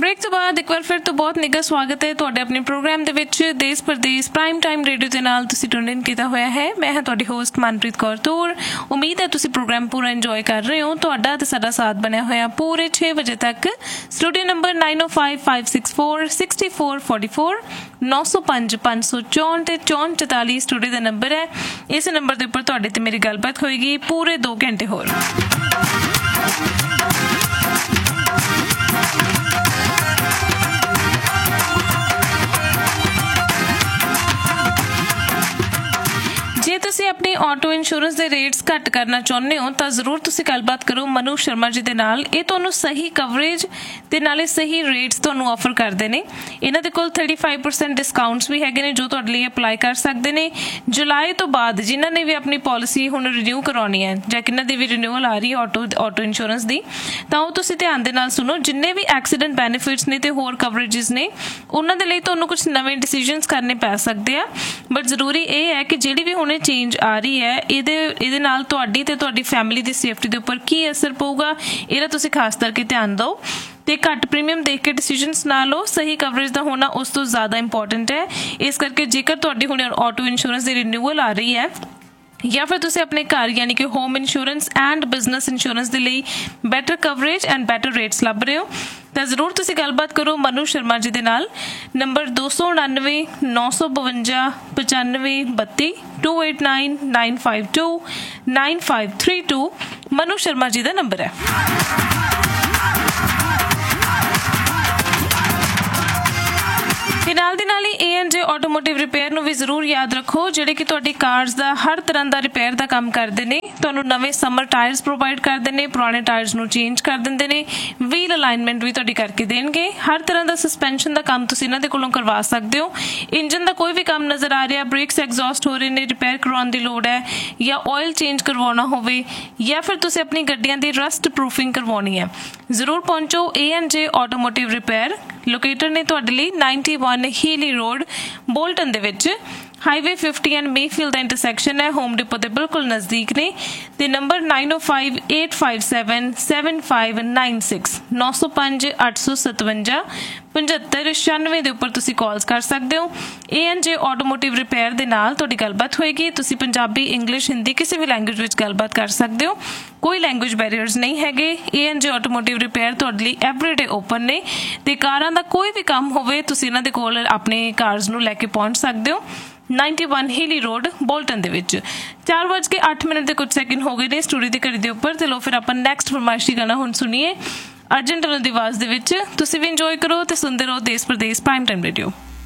Break तो बाद एक बार फिर तो बहुत निघा स्वागत है तुहाडे अपने प्रोग्राम दे विच देश परदेश प्राइम टाइम रेडियो दे नाल तुसीं ट्यून इन कीता होया है। मैं हां तुहाडी होस्ट मनप्रीत कौर तूर। उम्मीद है तुसीं प्रोग्राम पूरा इंजॉय कर रहे हो। तुहाडा ते साडा साथ बनिया होया पूरे 6 बजे तक। स्टूडियो नंबर 9055646444 905 564 6444 स्टूडियो का नंबर है। इस नंबर के उपर तुहाडे ते मेरी गलबात होएगी पूरे 2 घंटे होर। जे तुसीं अपनी ऑटो इंश्योरेंस के रेट्स घट करना चाहुंदे हो तो जरूर तुसीं गलबात करो मनु शर्मा जी दे नाल। ये तुहानूं सही कवरेज ते नाले सही रेट्स तुहानूं ऑफर करदे ने। इन्हां दे कोल 35% डिस्काउंट्स भी हैगे ने जो तुहाडे लई अप्लाई कर सकदे ने। जुलाई तो बाद जिन्हां ने भी अपनी पॉलिसी हुण रिन्यू करवाउणी है जां किन्हां दी भी रिन्यूअल आ रही है ऑटो इंश्योरेंस दी, तां ओह तुसीं ध्यान दे नाल सुनो। जिन्ने भी एक्सीडेंट बेनिफिट्स ने ते होर कवरेजेस ने उन्हां दे लई तुहानूं कुछ नवें डिसीजनस करने पै सकदे आ। बट जरूरी ये है कि जिहड़ी भी हुणे चेंज आ रही है ਇਹਦੇ ਨਾਲ ਤੁਹਾਡੀ ਤੇ ਤੁਹਾਡੀ फैमिली की सेफ्टी के उपर की असर पऊगा, ਇਹਦਾ ਤੁਸੀਂ खास करके ध्यान दो। ਤੇ घट प्रीमियम देख के डिसीजनस ना लो। सही कवरेज का होना उस तो ज़्यादा इंपॉर्टेंट है। इस करके जेकर तुहाडी हुणे ऑटो इंश्योरेंस की रिन्यूअल आ रही है या फिर तुसीं अपने घर यानी कि home insurance and business insurance के लिए batter coverage and batter rates लभ रहे हो तो जरूर तुसीं गलबात करो मनु शर्मा जी दे नाल। नंबर 299 952 95 32 289 952 9532 मनु शर्मा जी का नंबर है। नाल दी नाल ही ANJ ऑटोमोटिव रिपेयर नूं भी जरूर याद रखो जिहड़े कि तुहाडी कार्स दा हर तरह का रिपेयर का काम करते हैं। तुहानूं नवे समर टायर्स प्रोवाइड करते हैं, पुराने टायर्स नूं चेंज कर दिंदे ने, व्हील अलाइनमेंट भी तुहाडी करके देणगे। हर तरह का सस्पेंशन का काम तुसीं इन्हां दे कोलों करवा सकते हो। इंजन का कोई भी काम नज़र आ रहा, ब्रेक्स एग्जॉस्ट हो रहे हैं, रिपेयर करवाउण दी लोड़ है या ऑयल चेंज करवाउणा होवे या फिर तुसीं अपनी गड्डियां दी रस्ट प्रूफिंग करवाउणी है, जरूर पहुंचो ANJ ऑटोमोटिव रिपेयर। लोकेटर ने तुहाडे लई 91 Healy road Bolton they which highway 50 and Mayfield का इंटरसैक्शन है। होम डिपो के बिल्कुल नज़दीक ने। ते नंबर 9058577596 905 857 7596 के उपर तुसीं कॉल्स कर सकते हो। ANJ ऑटोमोटिव रिपेयर के नाल तुहाडी गलबात होएगी। तुसीं पंजाबी, इंग्लिश, हिंदी किसी भी लैंग्वेज विच गलबात कर सकते हो। कोई लैंग्वेज बैरियर्स नहीं हैगे। ANJ ऑटोमोटिव रिपेयर तुहाडे लई एवरीडे ओपन ने ते कारां दा कोई भी काम होवे तुसीं इन्हां दे कोल अपने कार्स नूं लैके पहुंच सकते हो। 91 हीली रोड बोल्टन दे विच 4:08 के कुछ सैकेंड हो गए ने स्टूडियो की घड़ी के उपर। चलो फिर अपन नैक्सट फरमाइशी गाना हुण सुनीए अर्जन टनल की आवाज़ दे विच। तुसीं भी इंजॉय करो ते सुनते रहो देश प्रदेश प्राइम टाइम रेडियो।